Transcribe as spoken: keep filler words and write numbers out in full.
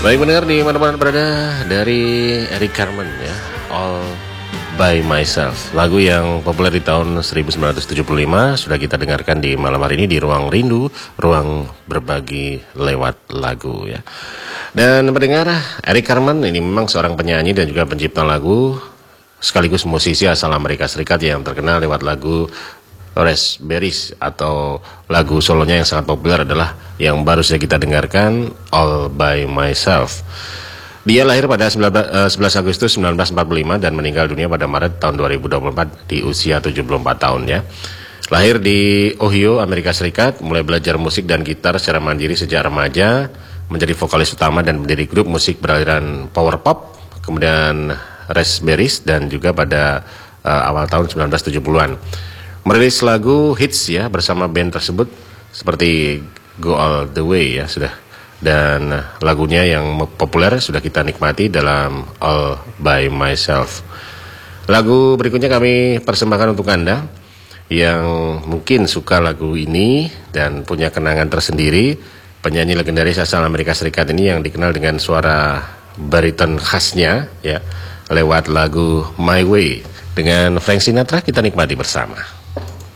Baik mendengar di mana-mana berada, dari Eric Carmen ya, All by Myself. Lagu yang populer di tahun seribu sembilan ratus tujuh puluh lima sudah kita dengarkan di malam hari ini di Ruang Rindu, ruang berbagi lewat lagu ya. Dan mendengar, Eric Carmen ini memang seorang penyanyi dan juga pencipta lagu sekaligus musisi asal Amerika Serikat yang terkenal lewat lagu Raspberries, atau lagu solonya yang sangat populer adalah yang baru saja kita dengarkan, All by Myself. Dia lahir pada sebelas Agustus seribu sembilan ratus empat puluh lima dan meninggal dunia pada Maret tahun dua ribu dua puluh empat di usia tujuh puluh empat tahun ya. Lahir di Ohio, Amerika Serikat, mulai belajar musik dan gitar secara mandiri sejak remaja, menjadi vokalis utama dan pendiri grup musik beraliran power pop, kemudian Raspberries, dan juga pada uh, awal tahun sembilan belas tujuh puluhan. Merilis lagu hits ya bersama band tersebut seperti Go All The Way ya sudah, dan lagunya yang populer sudah kita nikmati dalam All By Myself. Lagu berikutnya kami persembahkan untuk Anda yang mungkin suka lagu ini dan punya kenangan tersendiri. Penyanyi legendaris asal Amerika Serikat ini yang dikenal dengan suara bariton khasnya ya, lewat lagu My Way dengan Frank Sinatra, kita nikmati bersama.